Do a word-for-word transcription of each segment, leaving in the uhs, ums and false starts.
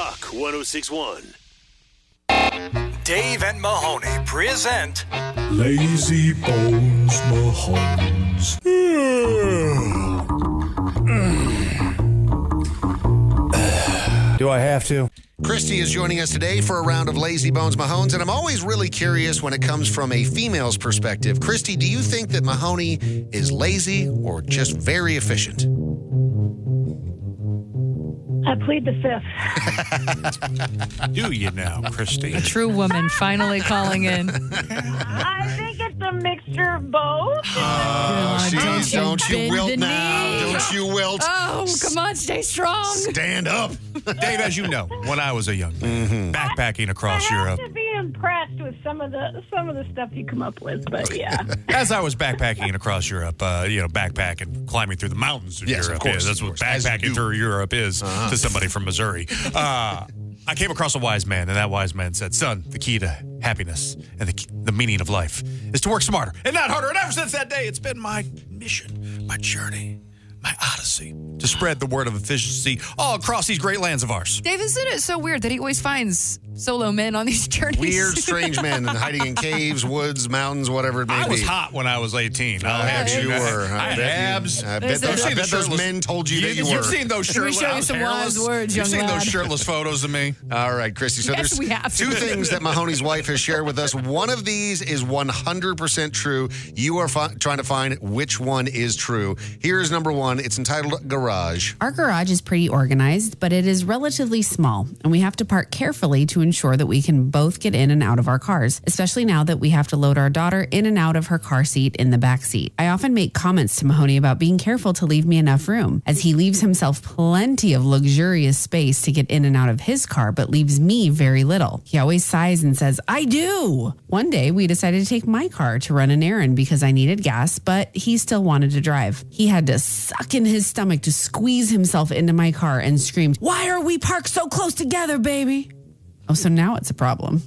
Rock one oh six point one. Dave and Mahoney present Lazy Bones Mahomes. Do I have to? Christy is joining us today for a round of Lazy Bones Mahones, and I'm always really curious when it comes from a female's perspective. Christy, do you think that Mahoney is lazy or just very efficient? I plead the fifth. Do you now, Christy? A true woman finally calling in. I think it's a mixture of both. Oh, don't geez, you don't you bend wilt the now. knee. Don't you wilt. Oh, come on, stay strong. Stand up. Dave, as you know, when I was a young man, backpacking across I have Europe, to be impressed with some of the some of the stuff you come up with, but yeah. as I was backpacking across Europe, uh, you know, backpacking, climbing through the mountains of Yes, of Europe course, is. That's of what course, as you backpacking do. through Europe is to somebody from Missouri. Uh, I came across a wise man, and that wise man said, son, the key to happiness and the, key, the meaning of life is to work smarter and not harder. And ever since that day, it's been my mission, my journey, my odyssey to spread the word of efficiency all across these great lands of ours. Dave, isn't it so weird that he always finds solo men on these journeys? Weird, strange men hiding in caves, woods, mountains, whatever it may I was be. hot when I was eighteen. I'll I have bet you I- were. I, I had bet you- abs. I bet You've those, seen I the bet those shirtless- men told you, that you You've were. seen those Let me shirtless. show you I was some hairless. wise words, You've young seen lad. those shirtless photos of me. All right, Christy. So Yes, there's we have. two things that Mahoney's wife has shared with us. One of these is one hundred percent true. You are fi- trying to find which one is true. Here is number one. It's entitled Garage. Our garage is pretty organized, but it is relatively small, and we have to park carefully to ensure that we can both get in and out of our cars, especially now that we have to load our daughter in and out of her car seat in the back seat. I often make comments to Mahoney about being careful to leave me enough room, as he leaves himself plenty of luxurious space to get in and out of his car, but leaves me very little. He always sighs and says, I do. One day, we decided to take my car to run an errand because I needed gas, but he still wanted to drive. He had to suck in his stomach to squeeze himself into my car and screamed, why are we parked so close together, baby? Oh, so now it's a problem.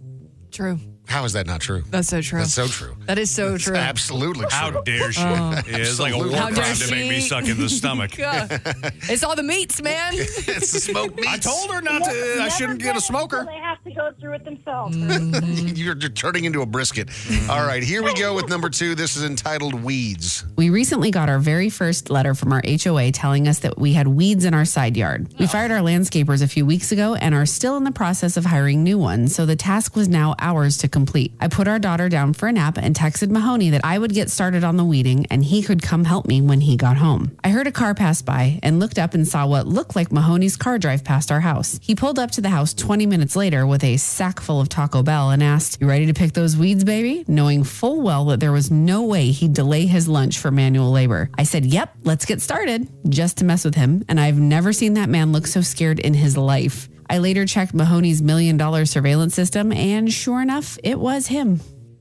True. How is that not true? That's so true. That's so true. That is so true. Absolutely true. How dare she? It's like a war How dare crime to make me she? suck in the stomach. Yeah. It's all the meats, man. It's the smoked meats. I told her not to. I Never shouldn't get get a it smoker. until They have to go through it themselves. You're, you're turning into a brisket. All right, here we go with number two. This is entitled Weeds. We recently got our very first letter from our H O A telling us that we had weeds in our side yard. We fired our landscapers a few weeks ago and are still in the process of hiring new ones, so the task was now ours to complete. I put our daughter down for a nap and texted Mahoney that I would get started on the weeding and he could come help me when he got home. I heard a car pass by and looked up and saw what looked like Mahoney's car drive past our house. He pulled up to the house twenty minutes later with a sack full of Taco Bell and asked, you ready to pick those weeds, baby? Knowing full well that there was no way he'd delay his lunch for manual labor. I said, yep, let's get started, just to mess with him, and I've never seen that man look so scared in his life. I later checked Mahoney's million dollar surveillance system, and sure enough, it was him.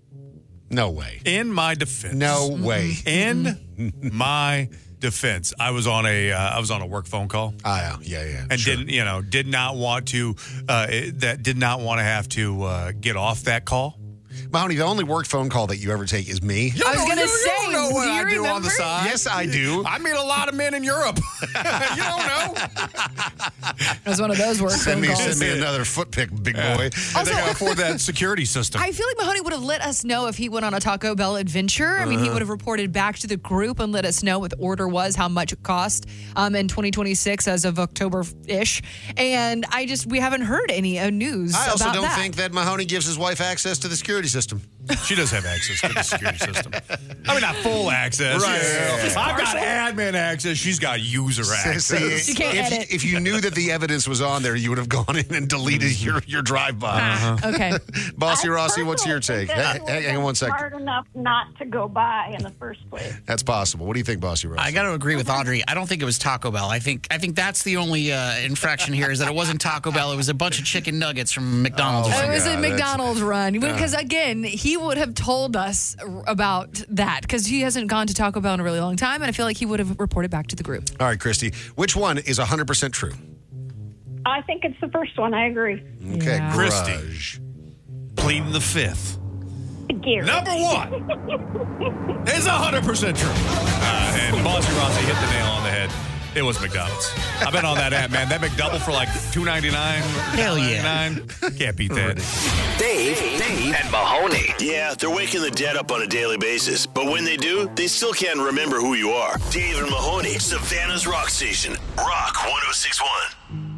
No way. In my defense. No way. In my defense, I was on a uh, I was on a work phone call. Ah, yeah, yeah, yeah. And sure. didn't you know did not want to uh, it- that did not want to have to uh, get off that call. Mahoney, the only work phone call that you ever take is me. I was No, going to you- say, you don't know what do you I do on remember? the side. Yes, I do. I meet a lot of men in Europe. You don't know. It was one of those work Send phone me, calls. send me another foot pick, big boy. And they can afford that security system. I feel like Mahoney would have let us know if he went on a Taco Bell adventure. I mean, he would have reported back to the group and let us know what the order was, how much it cost um, in twenty twenty-six as of October-ish. And I just, we haven't heard any uh, news I also about don't that. think that Mahoney gives his wife access to the security system. She does have access to the security system. I mean, not full access. Right. Yeah. I've got admin access. She's got user access. See, You can't if, edit. if you knew that the evidence was on there, you would have gone in and deleted your, your drive-by. Ah, okay. Bossy I Rossi, what's your personally take? think that Hang, hang on one second. Smart enough not to go by in the first place. That's possible. What do you think, Bossy Rossi? I got to agree with Audrey. I don't think it was Taco Bell. I think I think that's the only uh, infraction here is that it wasn't Taco Bell. It was a bunch of chicken nuggets from McDonald's. Oh, or It something. was God, a that's- McDonald's run because again, he would have told us about that because he hasn't gone to Taco Bell in a really long time, and I feel like he would have reported back to the group. All right, Christy. Which one is one hundred percent true? I think it's the first one. I agree. Okay, Yeah. Christy. Garage. Pleading the fifth. Gary. Number one is one hundred percent true. Uh, and Bossy Rossi hit the nail on the head. It was McDonald's. I've been on that app, man. That McDouble for like two ninety-nine. Hell yeah. Can't beat that. Dave, Dave, and Mahoney. Yeah, they're waking the dead up on a daily basis. But when they do, they still can't remember who you are. Dave and Mahoney, Savannah's Rock Station. Rock one oh six point one.